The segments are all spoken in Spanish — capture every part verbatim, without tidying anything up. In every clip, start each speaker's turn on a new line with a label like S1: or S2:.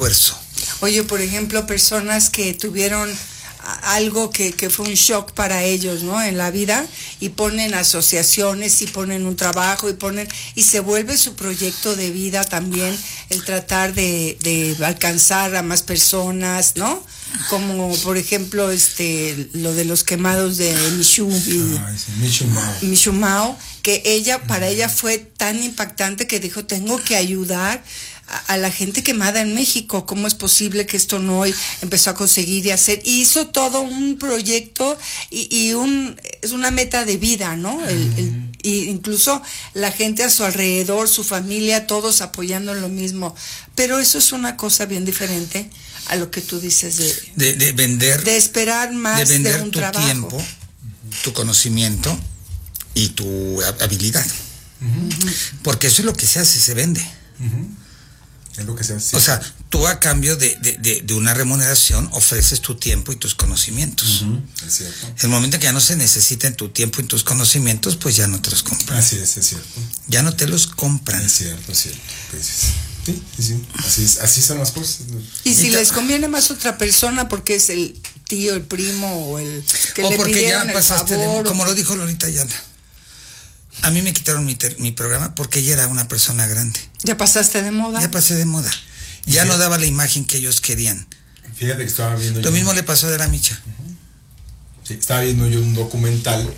S1: esfuerzo.
S2: Oye, por ejemplo, personas que tuvieron algo que, que fue un shock para ellos, ¿no? En la vida, y ponen asociaciones y ponen un trabajo y ponen y se vuelve su proyecto de vida también el tratar de, de alcanzar a más personas, ¿no? Como por ejemplo este lo de los quemados de Michu y
S3: Ay, sí, Michu Mao.
S2: Michu Mao, que ella para ella fue tan impactante que dijo, tengo que ayudar a la gente quemada en México. ¿Cómo es posible que esto no hoy empezó a conseguir y hacer? Y hizo todo un proyecto y, y un es una meta de vida, ¿no? El, el, y incluso la gente a su alrededor, su familia, todos apoyando en lo mismo. Pero eso es una cosa bien diferente a lo que tú dices de,
S1: de, de vender,
S2: de esperar más
S1: de, vender
S2: de un
S1: tu
S2: trabajo.
S1: tiempo, tu conocimiento y tu habilidad. Uh-huh. Porque eso es lo que se hace, se vende.
S3: Uh-huh. Es lo que se hace.
S1: O sea, tú a cambio de, de, de, de una remuneración ofreces tu tiempo y tus conocimientos.
S3: Uh-huh. Es cierto.
S1: El momento que ya no se necesiten tu tiempo y tus conocimientos, pues ya no te los compran.
S3: Así es, es cierto.
S1: Ya no te los compran.
S3: Es cierto, es cierto. Sí, sí, sí. Así, es, así son las cosas.
S2: Y si les conviene más otra persona porque es el tío, el primo o el que
S1: o
S2: le
S1: porque
S2: pidieron
S1: ya
S2: el
S1: pasaste
S2: favor,
S1: de, como
S2: o...
S1: lo dijo Lolita Ayala. A mí me quitaron mi, ter, mi programa porque ella era una persona grande.
S2: Ya pasaste de moda.
S1: Ya pasé de moda. Ya sí. No daba la imagen que ellos querían.
S3: Fíjate que estaba viendo
S1: Lo
S3: yo
S1: mismo
S3: un...
S1: le pasó a De la Micha.
S3: Uh-huh. Sí, estaba viendo yo un documental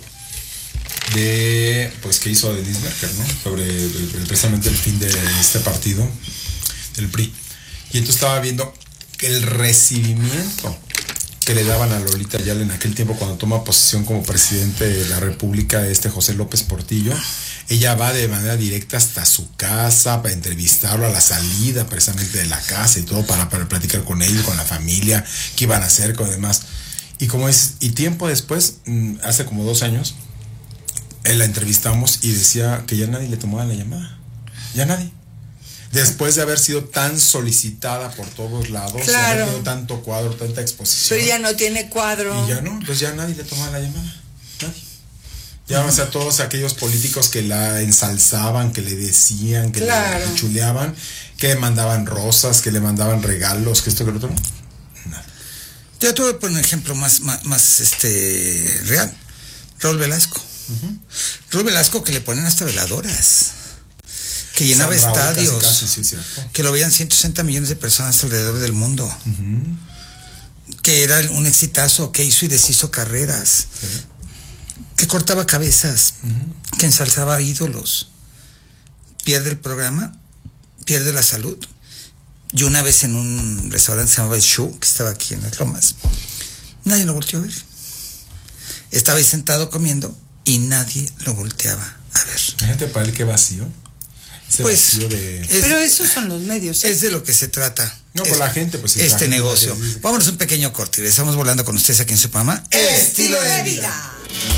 S3: de, pues, que hizo Denise Merker, ¿no? Sobre el, el, precisamente el fin de este partido, del P R I. Y entonces estaba viendo el recibimiento que le daban a Lolita Ayala en aquel tiempo cuando toma posesión como presidente de la República, este José López Portillo. Ella va de manera directa hasta su casa para entrevistarlo a la salida precisamente de la casa y todo para, para platicar con ellos, con la familia, qué iban a hacer, con demás. Y como es, y tiempo después, hace como dos años, él la entrevistamos y decía que ya nadie le tomaba la llamada. Ya nadie. Después de haber sido tan solicitada por todos lados,
S2: claro.
S3: Haber tenido tanto cuadro, tanta exposición.
S2: Pero ya no tiene cuadro.
S3: Y ya no, entonces ya nadie le tomaba la llamada. Nadie. Ya, o sea, todos aquellos políticos que la ensalzaban, que le decían, que claro. le chuleaban, que le mandaban rosas, que le mandaban regalos, que esto, que lo otro. Nada.
S1: Yo te voy a poner un ejemplo más, más, más este, real. Raúl Velasco. Uh-huh. Raúl Velasco que le ponen hasta veladoras. Que llenaba Raúl, estadios.
S3: Casi, casi, sí,
S1: que lo veían ciento sesenta millones de personas alrededor del mundo. Uh-huh. Que era un exitazo, que hizo y deshizo carreras. Uh-huh. Que cortaba cabezas, uh-huh. que ensalzaba ídolos. Pierde el programa, pierde la salud. Yo una vez en un restaurante que se llamaba El Show, que estaba aquí en Las Lomas, nadie lo volteó a ver. Estaba ahí sentado comiendo y nadie lo volteaba a ver.
S3: Fíjate para él qué vacío. Ese
S1: pues,
S3: vacío de...
S2: es, pero esos son los medios. ¿eh?
S1: Es de lo que se trata.
S3: No, por la gente, pues.
S1: Este
S3: gente
S1: negocio.
S3: Que...
S1: Vámonos un pequeño corte. Estamos volando con ustedes aquí en su programa
S2: Estilo de Vida.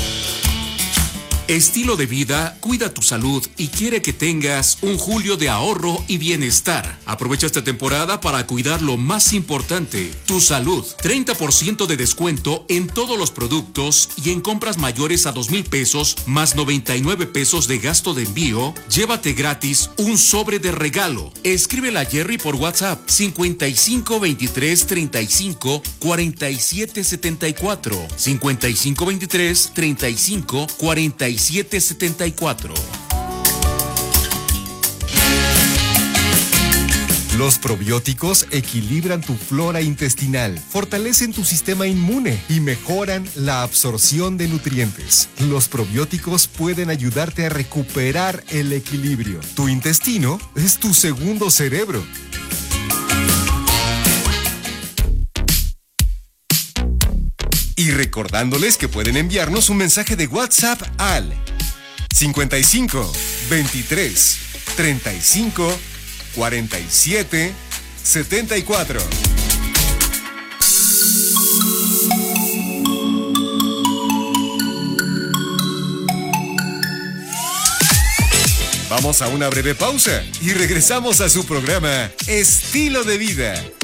S4: Estilo de Vida cuida tu salud y quiere que tengas un julio de ahorro y bienestar. Aprovecha esta temporada para cuidar lo más importante, tu salud. treinta por ciento de descuento en todos los productos y en compras mayores a dos mil pesos más noventa y nueve pesos de gasto de envío. Llévate gratis un sobre de regalo. Escríbele a Jerry por WhatsApp cincuenta y cinco veintitrés treinta y cinco cuarenta y siete setenta y cuatro. cincuenta y cinco veintitrés treinta y cinco cuarenta y siete setenta y cuatro.
S5: Los probióticos equilibran tu flora intestinal, fortalecen tu sistema inmune y mejoran la absorción de nutrientes. Los probióticos pueden ayudarte a recuperar el equilibrio. Tu intestino es tu segundo cerebro. Y recordándoles que pueden enviarnos un mensaje de WhatsApp al cincuenta y cinco veintitrés treinta y cinco cuarenta y siete setenta y cuatro. Vamos a una breve pausa y regresamos a su programa Estilo de Vida.